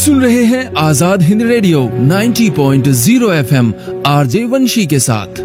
आप सुन रहे हैं Azad Hind radio 90.0 FM RJ वंशी के साथ।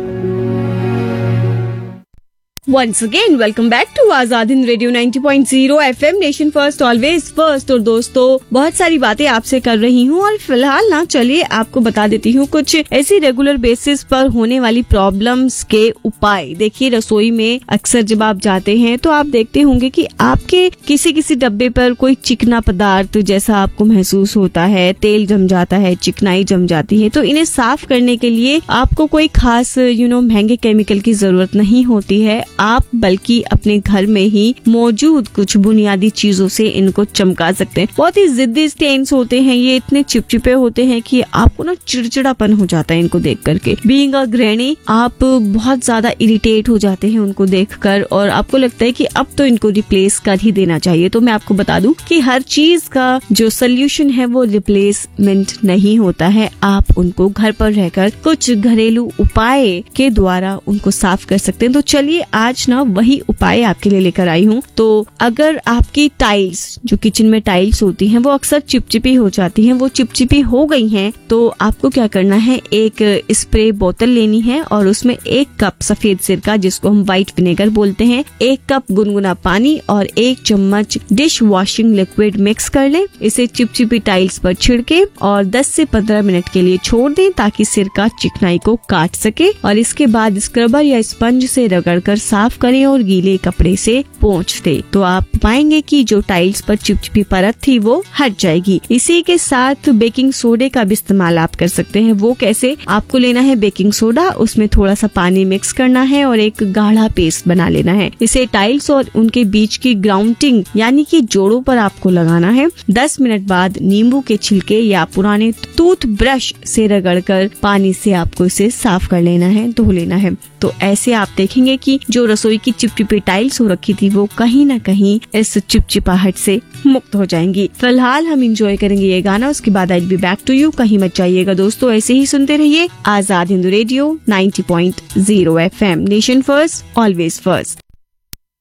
Once again, welcome back to Azad Hind radio 90.0 FM nation first always first. और दोस्तों, बहुत सारी बातें आपसे कर रही हूँ और फिलहाल ना चलिए आपको बता देती हूँ कुछ ऐसी रेगुलर बेसिस पर होने वाली प्रॉब्लम्स के उपाय। देखिए, रसोई में अक्सर जब आप जाते हैं तो आप देखते होंगे कि आपके किसी डब्बे पर कोई चिकना पदार्थ जैसा आपको महसूस होता है, तेल जम जाता है, चिकनाई जम जाती है। तो इन्हें साफ करने के लिए आपको कोई खास महंगे केमिकल की जरूरत नहीं होती है। आप बल्कि अपने घर में ही मौजूद कुछ बुनियादी चीजों से इनको चमका सकते हैं। बहुत ही जिद्दी स्टेन्स होते हैं, ये इतने चिपचिपे होते हैं कि आपको ना चिड़चिड़ापन हो जाता है इनको देख करके। बीइंग अ गृहिणी, आप बहुत ज्यादा इरिटेट हो जाते हैं उनको देखकर और आपको लगता है कि अब तो इनको रिप्लेस कर ही देना चाहिए। तो मैं आपको बता दूं कि हर चीज का जो सोल्यूशन है वो रिप्लेसमेंट नहीं होता है। आप उनको घर पर रहकर कुछ घरेलू उपाय के द्वारा उनको साफ कर सकते हैं। तो चलिए आज ना वही उपाय आपके लिए लेकर आई हूँ। तो अगर आपकी टाइल्स, जो किचन में टाइल्स होती हैं, वो अक्सर चिपचिपी हो जाती हैं, वो चिपचिपी हो गई हैं, तो आपको क्या करना है, एक स्प्रे बोतल लेनी है और उसमें 1 कप सफेद सिरका, जिसको हम व्हाइट विनेगर बोलते हैं, 1 कप गुनगुना पानी और 1 चम्मच डिश वॉशिंग लिक्विड मिक्स कर लें। इसे चिपचिपी टाइल्स पर छिड़के और 10 से 15 मिनट के लिए छोड़ दें ताकि सिरका चिकनाई को काट सके। और इसके बाद स्क्रबर या स्पंज से रगड़कर साफ करें और गीले कपड़े से पोंछ दे। तो आप पाएंगे कि जो टाइल्स पर चिपचिपी परत थी वो हट जाएगी। इसी के साथ बेकिंग सोडे का भी इस्तेमाल आप कर सकते हैं। वो कैसे? आपको लेना है बेकिंग सोडा, उसमें थोड़ा सा पानी मिक्स करना है और एक गाढ़ा पेस्ट बना लेना है। इसे टाइल्स और उनके बीच की ग्राउंडिंग यानी कि जोड़ों पर आपको लगाना है। 10 मिनट बाद नींबू के छिलके या पुराने टूथ ब्रश से रगड़कर पानी से आपको इसे साफ कर लेना है, धो लेना है। तो ऐसे आप देखेंगे कि जो रसोई की चिपचिपी टाइल्स हो रखी थी वो कहीं न कहीं इस चिपचिपाहट से मुक्त हो जाएंगी। फिलहाल हम एंजॉय करेंगे ये गाना, उसके बाद आई बी बैक टू यू। कहीं मत जाइएगा दोस्तों, ऐसे ही सुनते रहिए Azad Hind radio 90.0 FM nation first always first.